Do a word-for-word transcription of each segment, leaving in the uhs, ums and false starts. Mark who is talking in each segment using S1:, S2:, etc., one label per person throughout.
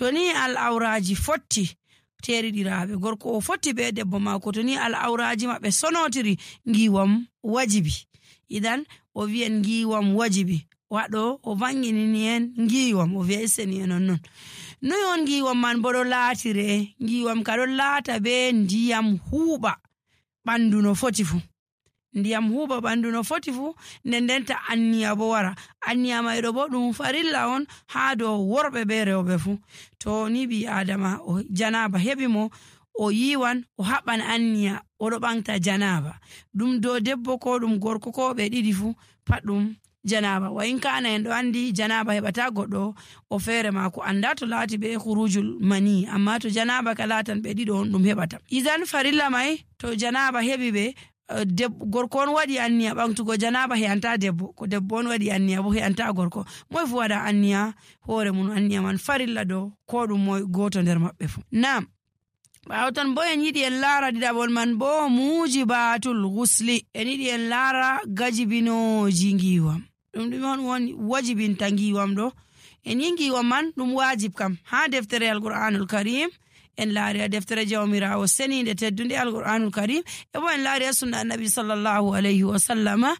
S1: to ni al awraji fotti teriɗiraɓe gorko o fotti be debbo mako to ni al awraji maɓɓe sonotiri ngiwam wajibi idan o wi'en ngiwam wajibi waɗo o vanginini en ngiwam o wi'eseni en non noy on ngiwam man bo ɗo laatire ngiwam ka ɗo laata be ndiyam huuɓa ɓandu no foti fu ndiyam huuɓa ɓandu no foti fu nden ndenta anniya bo wara anniya mayɗo bo ɗum farilla on haa dow worɓe be rewɓe fu to ni ɓi adama o janaba heɓi mo o yiwan o haɓan anniya oɗo ɓanta janaba ɗum dow debbo ko ɗum gorko ko ɓe ɗiɗi fu pat ɗum janaba wa in kana en ɗo andi janaba heɓata goɗɗo o feere mako anda to laati be khurujul mani amma to janaba ka laatan ɓe ɗiɗo on ɗum heɓata idan farilla may to janaba heɓi ɓe debbo gorko on waɗi anniya ɓantugo janaba he'anta debbo ko debbo on waɗi anniya bo he'anta gorko moy fu waɗa anniya hoore mum anniya man farilla dow ko ɗum moy goto nder maɓɓe fu nam ɓawo tan bo en yiɗi en laara ɗiɗaɓol man bo mujibatul ghusli en yiɗi en laara gajibinoji ngiwam ɗum ɗum on woni wajibinta ngiwam ɗo en yi ngiwam man ɗum wajib kam ha deftere alqur'anul karim en laari a deftere jawmirawo seninde teddunde alqur'anul karim e bo en laari a sunna annabi sallallahu alayhi wa sallama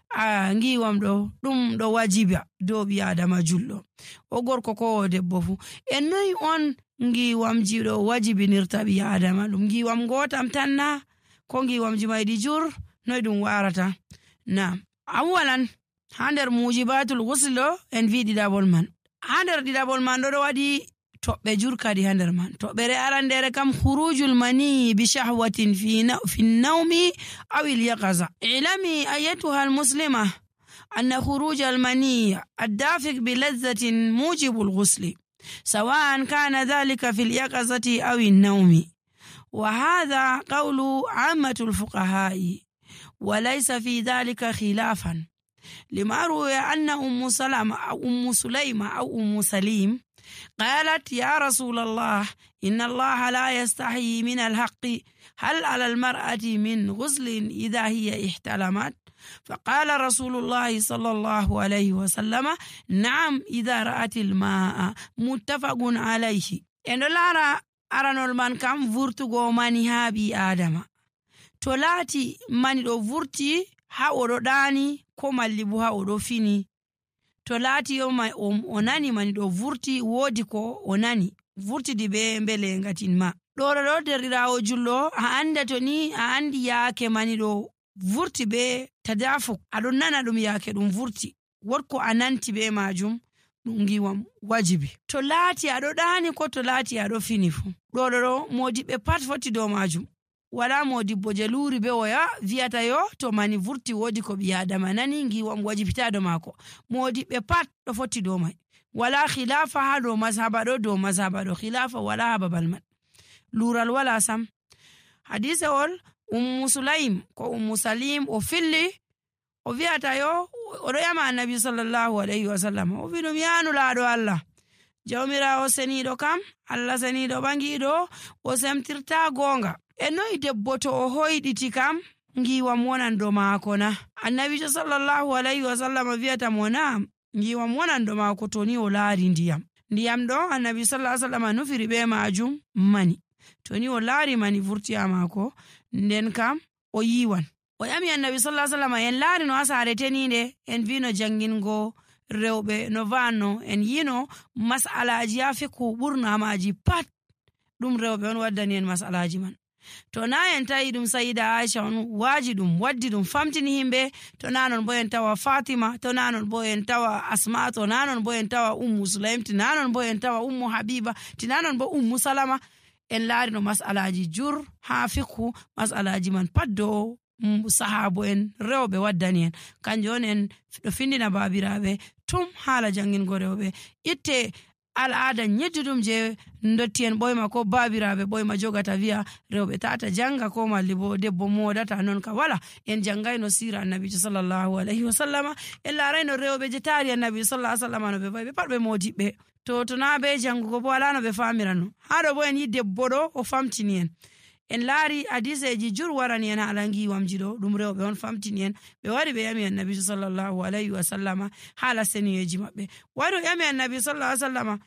S1: a ngiwam ɗo ɗum ɗo wajiba dow ɓi adama julɗo o gorko ko o debbo fu en noyi on ngiwamji ɗo wajibinirta ɓi adama ɗum ngiwam gotam tanna ko ngiwamji mayɗi jur noy ɗum warata na awalan ha nder mujibatul ghusl ɗo en wi ɗiɗaɓol man ha nder ɗiɗaɓol man ɗo ɗo waɗi toɓɓe jur kadi ha nder man toɓɓere arandere kam khurujul mani bi shahwatin fi fi nawmi aw al yaqaza ilami ayatuha al muslima anna khuruj al mani addafiq bi ladhatin mujibu al ghusl سواء كان ذلك في اليقظة أو النوم وهذا قول عامة الفقهاء وليس في ذلك خلافا لما روي أن أم سلمة أو أم سليمة أو أم سليم قالت يا رسول الله إن الله لا يستحيي من الحق هل على المرأة من غسل إذا هي احتلمت فقال رسول الله صلى الله عليه وسلم نعم إذا رأت الماء متفق عليه إن لارا aranol man kam vurtugo mani ha ɓi adama to laati mani ɗo vurti ha oɗo ɗani ko malli bo ha oɗo fini to laati yo mai o nani mani ɗo vurti wodi ko o nani vurtidi be mbele ngatin ma ɗoɗo ɗo derɗirawo jullo a anda to ni a andi yaake mani ɗo vurti be tadafuk aɗon nana ɗum yaake ɗum vurti wotko a nanti be majum ɗum ngiwam wajibi to laati aɗo ɗani ko to laati aɗo fini fu ɗoɗo ɗo modiɓɓe pat foti dow majum wala modibbo je luuri be oya viyata yo to mani vurti wodi ko ɓi adama nani ngiwam wajibitado mako modiɓɓe pat ɗo foti dow mai wala khilafa ha dow mazhaba ɗo dow mazhaba ɗo khilafa wala ha babal man lural wala sam hadise ol ummu sulaim ko ummu salim o filli o viyata yo oɗo yama annabi sallallahu alayhi wa sallam o wi ɗum yanulaɗo allah jawmirawo seniɗo kam allah seniɗo ɓangiɗo o semtirta gonga e noyi debbo to o hoyɗiti kam ngiwam wonan do maako na annabijo sallallahu alayhi wa sallam wiyata mo na ngiwam wonan do maako to ni o laari ndiyam ndiyam ɗo annabi sallallahu alayhi wa sallam nufiri be majum mani to ni o laari mani vurtiya maako nden kam o yiwan o yami annabi sallallahu alayhi wa sallam en laari no ha saare teninde en vino jangingo rewɓe no vanno en yino masalaji ha fikku ɓurna maji pat ɗum rewɓe on waddani en masalaji man to na en tawi ɗum sayida aisha on waji ɗum waddi ɗum famtini himɓe to nanon bo en tawa fatima to nanon bo en tawa asma to nanon bo en tawa ummu sulaim ti nanon bo en tawa ummu habiba ti nanon bo ummu salama en laari no masalaji jur ha fikku masalaji man pat do sahabo en rewɓe waddani en kanjum on en ɗo findina babiraɓe tum haala jangingo rewɓe itte al'ada nyedduɗum je dotti en ɓoyma ko babiraɓe ɓoyma jogata wiya rewɓe tata janga ko malli bo debbo modata non ka wala en jangayno sira annabijo sallallahu alayhi wa sallama en laarayno rewɓe je taari annabi sallallahu alayhi wa sallama no ɓe wayi ɓe pat ɓe modiɓɓe to to na be jangugo bo wala no ɓe famirano haɗo bo en yi debbo ɗo o famtini en en laari hadiseji jur warani en haala ngiwamji ɗo ɗum rewɓe on famtini en ɓe wari ɓe yami annabijo sallallahu alayhi wa sallama haala seniyeji maɓɓe wari o yami annabi sallallahu alayhi wa sallama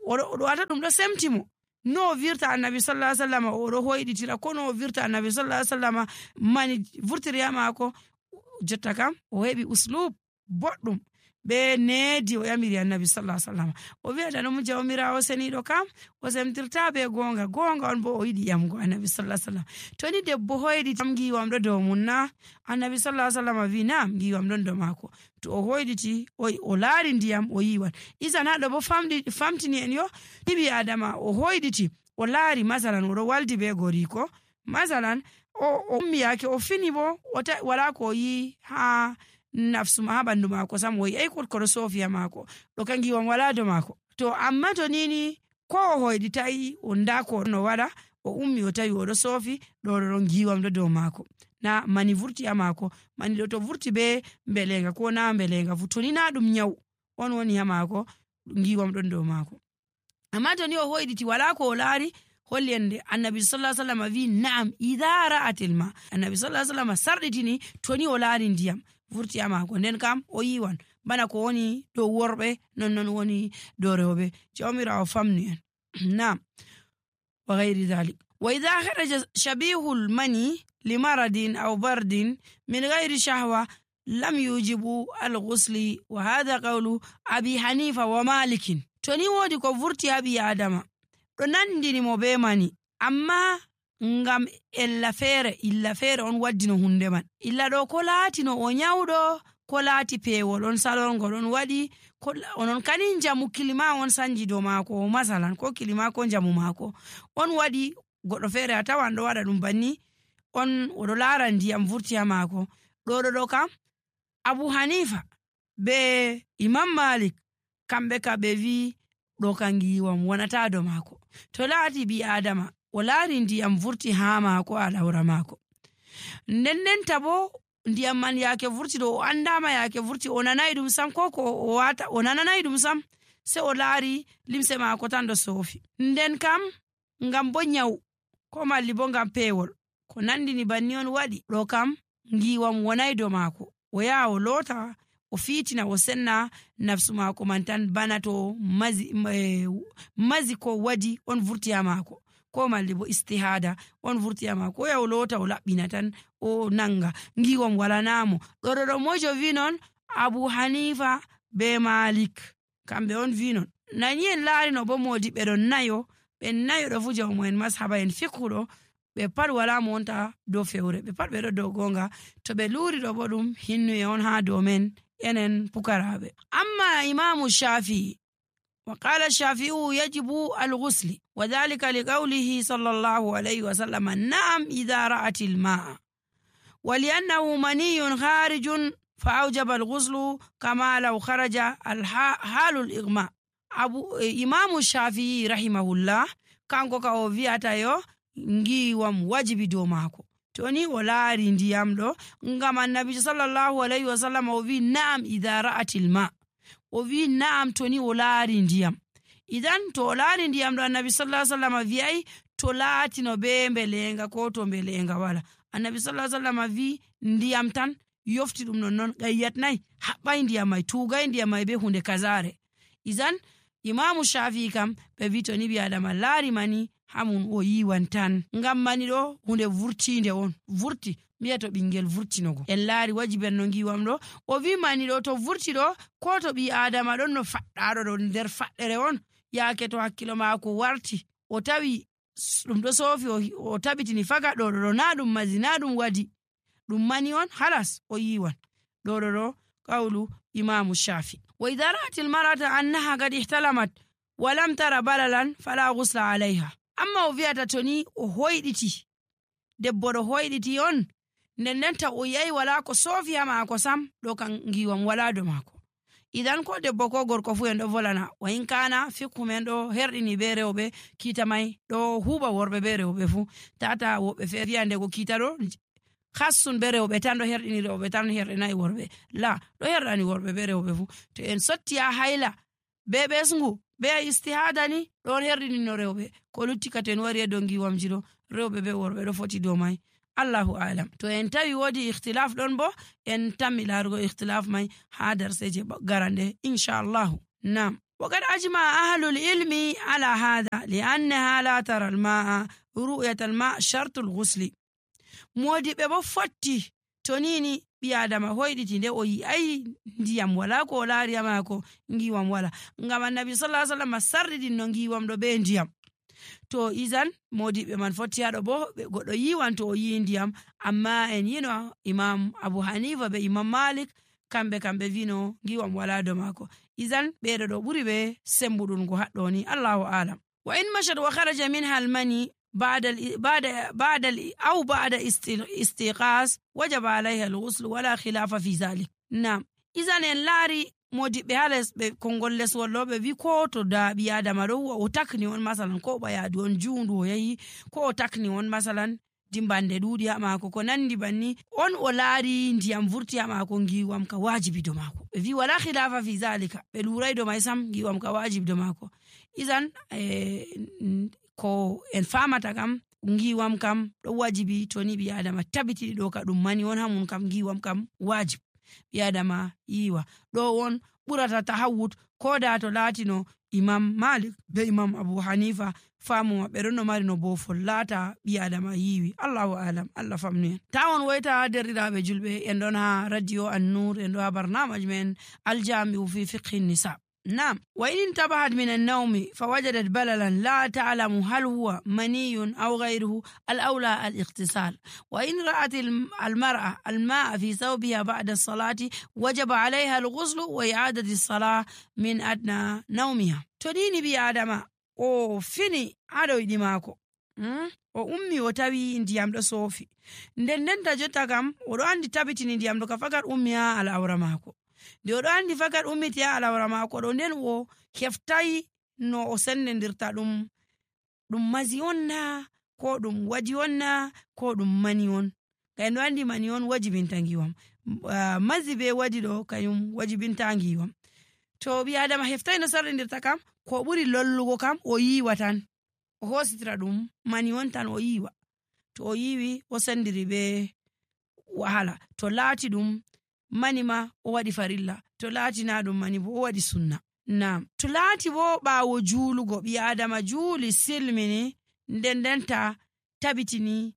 S1: oɗo wata ɗum ɗo semtimo no virta annabi sallallahu alaihi wasallam oɗo hoyɗitira ko no virta annabi sallallahu alaihi wasallam mani vurtiriya mako jotta kam o heɓi uslub boɗɗum be needi o yamiri annabi sallallahu alaihi wasallam o wi'ata no jawmirawo seniɗo kam o semtirta be gonga gonga on bo o yiɗi yamgo annabi sallallahu alaihi wasallam to ni debbo hoyɗi tam giwam ɗo dow mun na annabi sallallahu alaihi wasallam wi nam giwam ɗon dow mako to o hoyɗiti o, o laari ndiyam o yiwan isan haɗo bo famdi famtini en yo ɗiɓi adama o hoyɗiti o laari masalan oɗo waldi be goriko masalan o ummi yake o fini bo wala ko yi ha nafsu ma ha bandu mako sam o yi ay ko ko sofiya mako do kan giwam wala do mako to amma to nini ko o hoyɗitayi o ndako no wala o ummi o tawi oɗo sofi ɗo ɗo giwam ɗo dow mako na mani vurti a mako mani ɗo to vurti be mbelenga ko na mbelenga fu to ni na ɗum nyaw on woni ha mako giwam ɗon dow mako amma to ni o hoyɗiti wala ko o laari holli ende annabi sallallahu alaihi wasallam wi na'am idha ra'atil ma annabi sallallahu alaihi wasallam sarditini to ni o laari ndiyam vurti a mako nden kam o yiwan bana ko woni dow worɓe non non woni dow rewɓe jawmirawo famni en na'am wa ghayri dhalik wa idha kharaja shabihul mani limaradin aw bardin min ghayri shahwa lam yujibu al-ghusli wa hadha qawlu abi hanifa wa malikin to ni wodi ko vurti abi adama ɗo nandini mo be mani amma ngam ella feere illa feere on waddino hunde man illa ɗo ko laatino o nyawɗo ko laati peewol on salorngol on waɗi onon kani jamu kilima on sanji do maako masalan ko kilima ko jamu maako on waɗi goɗɗo feere a tawan ɗo waɗa ɗum banni on oɗo laara ndiyam vurti ha maako ɗo ɗo ɗo kam abu hanifa be imam malik kamɓe ka ɓe wi ɗo kan giwam wonata do maako to laati bi adama o laari ndiyam vurti ha maako a lawra maako ndendenta bo ndiyam man yake vurti ɗo o andama yake vurti o nanayi ɗum sam ko ko o wata o nananayi ɗum sam se o laari limse maako tan ɗo soofi nden kam ngam bo nyaw ko malli bo ngam peewol ko nandini banni on waɗi ɗo kam giwam wonayi do maako o yaha o loota o fiitina o senna nafsu maako man tan bana to mazi, mazi ko wadi on vurti ha maako ko malli bo istihada on vurti ha maako o yaha o loota o laɓɓina tan o nanga giwam wala namo ɗo ɗo ɗo mojo wi non abu hanifa be malik kamɓe on wi non nani en laari no bo modi ɓe ɗon nayo ɓe nayo ɗo fu jawmo en mashaba en fikhuɗo ɓe pat wala mo wonta dow fewre ɓe pat ɓe ɗo dow gonga to ɓe luuri ɗo bo ɗum hinnuye on ha dow men enen pukaraɓe amma imamu shafii وقال الشافعي يجب الغسل وذلك لقوله صلى الله عليه وسلم نعم إذا رأت الماء ولأنه مني خارج فأوجب الغسل كما لو خرج حال الإغماء أبو إمام الشافعي رحمه الله كان كو فياتا يو ngiwam wajibi do mako toni o laari ndiyam ɗo ngam annabi sallallahu alayhi wa sallam o wi na'am idha ra'atil ma o wi na'am toni o laari ndiyam idan to o laari ndiyam ɗo annabi sallallahu alayhi wa sallam wi'ay to laatino be mbelenga ko to mbelenga wala annabi sallallahu alayhi wa sallam wi ndiyam tan yofti ɗum non non gayyatnayi haɓɓay ndiyam may tugay ndiyam may be hunde kazare idan imamu shafi kam ɓe wi toni ɓi adama laari mani hamun o yiwan tan ngam mani ɗo hunde vurtinde on vurti miya to ɓingel vurtinogo en laari wajiben no giwam ɗo o wi mani ɗo to vurti ɗo ko to ɓi adama ɗon no faɗɗaɗo ɗo nder faɗɗere on yaake to hakkilo maako warti o tawi ɗum ɗo soofi o taɓitini faga ɗo ɗo na ɗum mazi na ɗum wadi ɗum mani on halas o yiwan ɗo ɗo ɗo qawlu imamu shafi wa idha ra'at al-mar'ata annaha qad ihtalamat wa lam tara balalan fala ghusla alayha amma o wi'ata toni o hoyɗiti debbo ɗo hoyɗiti on ndendenta o yahi wala ko soofi ha maako sam ɗo kan giwam wala do maako idan ko debbo ko gorko fu en ɗo volana wa in kana fikhu men ɗo herɗini be rewɓe kiita may ɗo huuɓa worɓe be rewɓe fu tata woɓɓe feere wiya ndego kiita ɗo hassun be rewɓe tan ɗo herɗini rewɓe tan herɗinayi worɓe la ɗo herɗani worɓe be rewɓe fu to en sotti ha hayla be ɓesngu be istihada ni ɗon herɗinino rewɓe ko lutti ka to en wari e dow giwamji ɗo rewɓe be worɓe ɗo foti dow may allahu alam to en tawi wodi ikhtilaf ɗon bo en tammi laarugo ikhtilaf may ha darseje garande inchallahu nam وقد أجمع أهل العلم على هذا لأنها لا ترى الماء رؤية الماء شرط الغسل مودي بفوتي tonini bi adama hoyditi nde o yi ay ndiyam wala ko laariya mako ngiwam wala ngam annabi sallallahu alaihi wasallam sarridin no ngiwam do be ndiyam to izan modibe man foti hado bo goddo yiwan to o yi ndiyam amma en yino imam Abu Hanifa be imam Malik kambe kambe vino ngiwam wala do mako izan beedo do buri be sembudun go haddo ni Allahu alam wa in mashad wa kharaja minha al-mani بعد ال بعد بعد ال أو بعد استيقاظ وجب عليها الغسل ولا خلاف في ذلك. نعم إذا نلاري modi be hales be kongolles wollobe vi ko to da bi adama do o takni on masalan ko ba yadi on juundu yayi ko o takni on masalan dimbande dudi ha mako ko nandi banni on o laari ndiyam vurti ha mako ngiwam ka wajibi do mako be vi wala khilafa fi zalika be luray do may sam ngiwam ka wajibi do mako izan eh, ko en famata kam ngiwam kam do wajibi to ni bi adama tabiti do ka dum mani on hamun kam ngiwam kam wajibi bi adama yiwa do won burata tahawut ko da to latino imam Malik be imam Abu Hanifa famu be no mari no bo follata bi adama yiwi Allahu alam Allah famni tawon wayta derida be julbe en don ha radio an-nur en do barnamaj men al-jami fi fiqh an-nisa. نعم وإن انتبهت من النوم فوجدت بللا لا تعلم هل هو مني أو غيره الأولى الاغتسال. وإن رأت المرأة الماء في ثوبها بعد الصلاة وجب عليها الغسل وإعادة الصلاة من أدنى نومها. تديني بي آدم أو فيني عدو دماغو o ummi o tawi ndiyam do sofi nden nden ta jotta kam o do andi tabitini ndiyam do ka fakat ummi ha ala awra mako de o do andi fakat ummiti ha ala awra mako do nden o heftai no o sennendirta dum dum mazi onna ko dum wadi onna ko dum mani on kay no andi mani on wajibin tangiwam uh, mazi be wadi do kayum wajibin tangiwam to bi adama heftai no sarrindirta kam ko buri lollugo kam o yiwatan o hositira dum mani on tan o yiwa to o yiwi o sandiri be wahala to laati dum mani ma o wadi farilla to laati na dum mani bo o wadi sunna. Naam to laati bo bawo julugo bi adama juli silmini ndendenta tabitini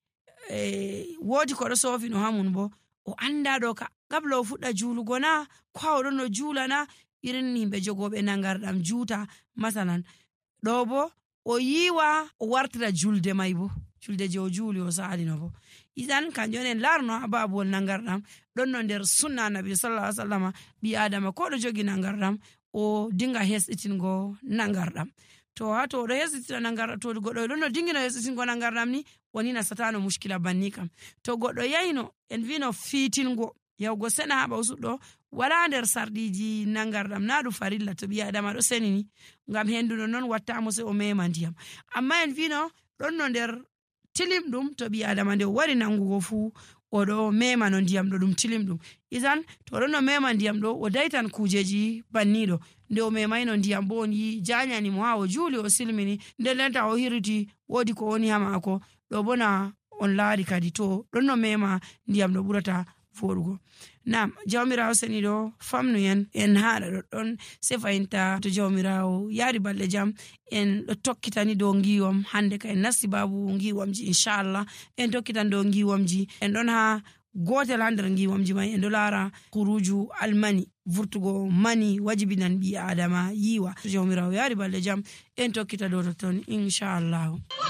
S1: e wodi ko do sofi no hamun bo o anda do ka gablo fudda julugo na kwawo no julana irin himbe jogobe nangardam juuta masalan do bo o yiwa o wartira julde may bo julde je o juli o sali no bo izan kanjonen larno ababol nangardam don no der sunna nabi sallallahu alaihi wasallam bi adama ko do jogi nangardam o dinga hesitingo nangardam to hato do hesitina nangardam to goddo don no dingina hesitingo nangardam ni woni na satano mushkila bannikam to goddo yayno en vino fitingo yawgo sena haba usuddo wala nder sardiji nangardam nadu farilla to biya adama do senini ngam henduno non watta mo se o mema ndiyam amma en vino don no nder tilim dum to biya adama de wari nangugo fu o do mema no ndiyam do dum tilim dum izan to don no mema ndiyam do o daitan kujeji bannido nde o mema no ndiyam bo ni janyani mo ha o juli o silmini nde lenta o hiriti wodi ko woni hama ko do bona on laari kadi to don no mema ndiyam do burata forugo. Naam jawmirawo seni do famnu yen en haada do don se fayinta to jawmirawo yari balle jam en do tokkitani do ngiwam hande kay nasibabu ngiwamji inshallah en tokkitan do ngiwamji en don ha gotel hander ngiwamji may en do lara khuruju almani vurtugo mani wajibinan bi adama yiwa to jawmirawo yari balle jam en tokkita do ton inshallah.